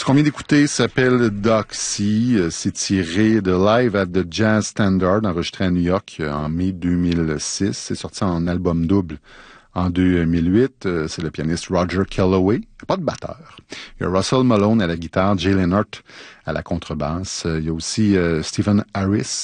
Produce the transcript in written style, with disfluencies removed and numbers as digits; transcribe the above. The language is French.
Ce qu'on vient d'écouter s'appelle Doxy. C'est tiré de Live at the Jazz Standard, enregistré à New York en mai 2006. C'est sorti en album double en 2008. C'est le pianiste Roger Kellaway. Il n'y a pas de batteur. Il y a Russell Malone à la guitare, Jay Leonard à la contrebasse. Il y a aussi Stephen Harris